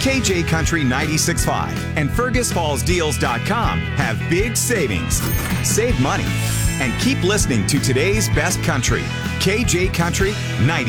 KJ Country 96.5 and FergusFallsDeals.com have big savings. Save money and keep listening to today's best country. KJ Country 96.5.